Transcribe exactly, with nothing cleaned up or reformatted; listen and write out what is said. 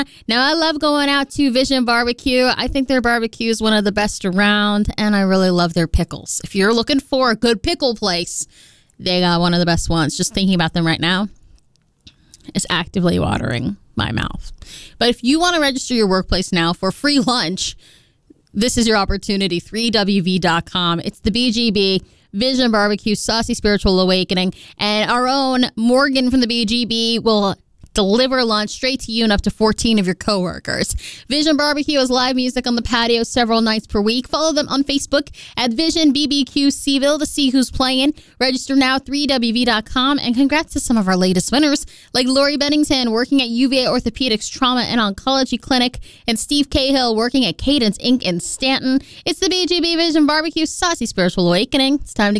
Now, I love going out to Vision Barbecue. I think their barbecue is one of the best around, and I really love their pickles. If you're looking for a good pickle place, they got one of the best ones. Just thinking about them right now is actively watering my mouth. But if you want to register your workplace now for free lunch, this is your opportunity, three W V dot com. It's the B G B, Vision Barbecue, Saucy Spiritual Awakening, and our own Morgan from the B G B will deliver lunch straight to you and up to fourteen of your coworkers. Vision Barbecue has live music on the patio several nights per week. Follow them on Facebook at Vision B B Q Seville to see who's playing. Register now, three W V dot com. And congrats to some of our latest winners, like Lori Bennington working at U V A Orthopedics Trauma and Oncology Clinic, and Steve Cahill working at Cadence Incorporated in Stanton. It's the B G B Vision Barbecue Saucy Spiritual Awakening. It's time to